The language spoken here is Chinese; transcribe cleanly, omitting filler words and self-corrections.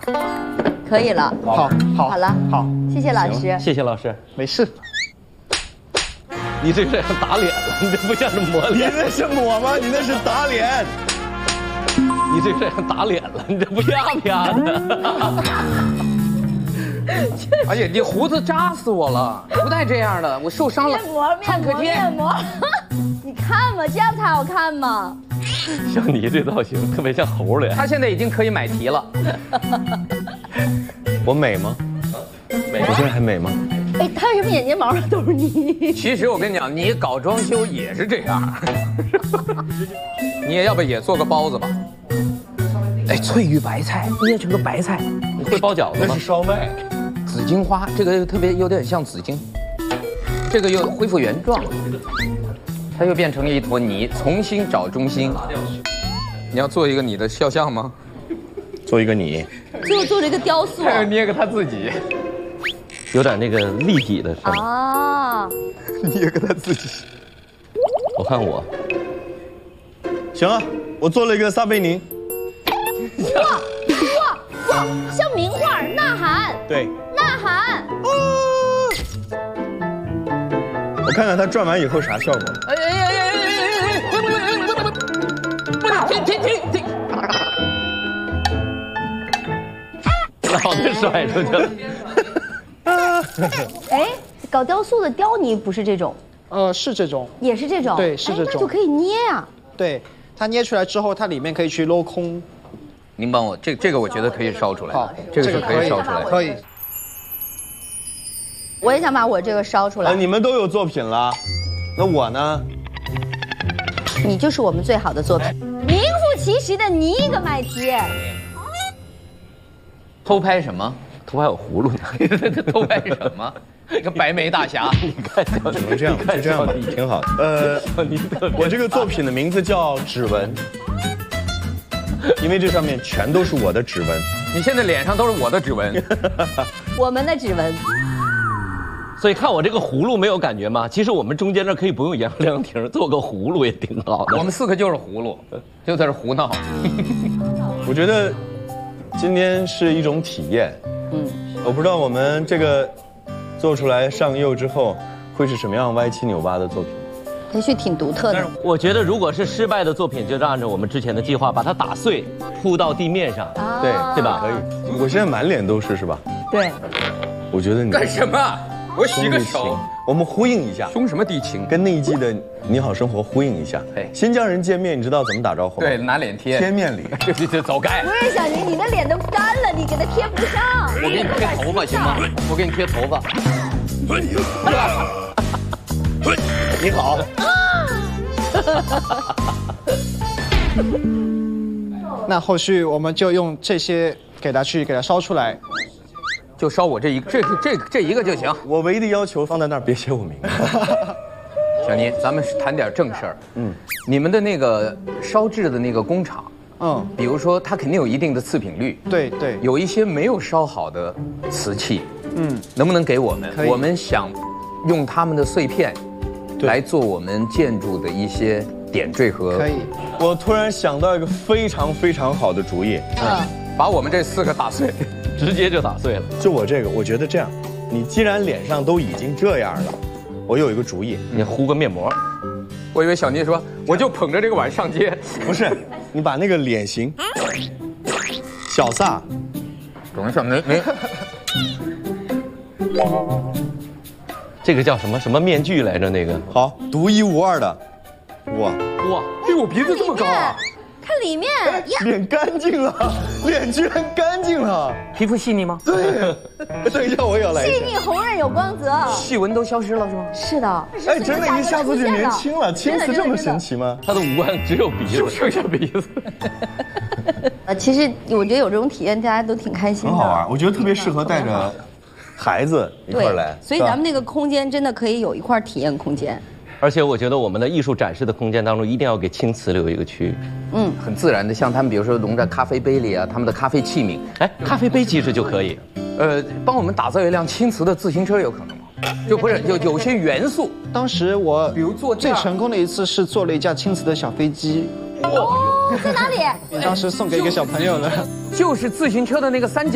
可以了。好了， 好， 谢谢老师。 谢谢老师。 没事。 你这个像打脸了，你这不像是抹脸。 你那是抹吗？你那是打脸。 你这个像打脸了，你这不啪啪的。 而且你胡子扎死我了，不带这样的，我受伤了。 面膜，你看嘛，这样才好看嘛。 像你这造型特别像猴脸。 他现在已经可以买题了。 我美吗？美。我现在还美吗？ 哎，他为什么眼睫毛上都是你？ 其实我跟你讲，你搞装修也是这样。你也要不也做个包子吧？哎，翠玉白菜捏成个白菜， 你会包饺子吗？ 那是烧麦。 紫荆花，这个特别有点像紫荆，这个又恢复原状，它又变成了一坨泥，重新找中心。你要做一个你的肖像吗？ 做一个你。 最后做了一个雕塑。 还要捏个他自己， 有点那个立体的是吗？ 啊， 捏个他自己。 我看我。 行啊，我做了一个撒贝宁。 哇，像名画《呐喊》。 对。 呐喊。 我看看它转完以后啥效果。 停！ 脑袋甩出去了。 哎，搞雕塑的雕泥不是这种， 是这种， 也是这种。 对，是这种。 那就可以捏啊。 对，它捏出来之后，它里面可以去镂空。 您帮我，这个我觉得可以烧出来。 好， 这个是可以烧出来。 可以。 我也想把我这个烧出来。 你们都有作品了，那我呢？ 你就是我们最好的作品，名副其实的你一个麦提。 偷拍什么？ 头发有葫芦呢。 偷拍什么？一个白眉大侠。 你看， 只能这样，就这样吧，挺好的。我这个作品的名字叫《指纹》，因为这上面全都是我的指纹。 你现在脸上都是我的指纹。 我们的指纹。 所以看我这个葫芦没有感觉吗？其实我们中间这可以不用杨亮亭，做个葫芦也挺好的。 我们4个就是葫芦，就在这胡闹。 我觉得今天是一种体验。我不知道我们这个做出来上釉之后会是什么样歪七扭八的作品。 也许挺独特的。 我觉得如果是失败的作品，就按照我们之前的计划把它打碎，铺到地面上，对吧？ 可以。我现在满脸都是，是吧？ 对。 我觉得你干什么？我洗个手。 我们呼应一下， 凶什么地情？ 跟那一季的《你好生活》呼应一下。新疆人见面，你知道怎么打招呼吗？ 对，拿脸贴。 贴面礼。 就走开。 我也想你的脸都干了，你给它贴不上。 我给你贴头发行吗？我给你贴头发。 你好。 那后续我们就用这些给它烧出来。 就烧我这一个就行。 我唯一的要求放在那儿别写我名字。 小妮，咱们谈点正事儿。你们的那个烧制的那个工厂，比如说它肯定有一定的次品率。 对。 有一些没有烧好的瓷器，能不能给我们？我们想用他们的碎片来做我们建筑的一些点缀和。 可以。 我突然想到一个非常非常好的主意。 把我们这4个打碎。 直接就打碎了。 就我这个，我觉得这样，你既然脸上都已经这样了，我有一个主意， 你糊个面膜。 我以为小妮说，我就捧着这个碗上街。 不是，你把那个脸型，小撒， 等一下，没。 这个叫什么面具来着？那个好，独一无二的，哇， 哎，我鼻子这么高啊！ 看里面， 脸干净了，脸居然干净了， 皮肤细腻吗？ 对，等一下我也要来一下。 细腻红润有光泽， 细纹都消失了是吗？ 是的。 哎，真的，一下子就年轻了，青瓷这么神奇吗？ 他的五官只有鼻子， 剩下鼻子。 其实我觉得有这种体验，大家都挺开心的， 很好玩。我觉得特别适合带着孩子一块来。 所以咱们那个空间真的可以有一块体验空间。 而且我觉得我们的艺术展示的空间当中，一定要给青瓷留一个区域。 很自然的，像他们比如说融在咖啡杯里啊，他们的咖啡器皿， 咖啡杯其实就可以。 帮我们打造一辆青瓷的自行车有可能吗？就不是有些元素。 当时我比如做最成功的一次是做了一架青瓷的小飞机。 哦，在哪里？ 当时送给一个小朋友了。 就是自行车的那个三角。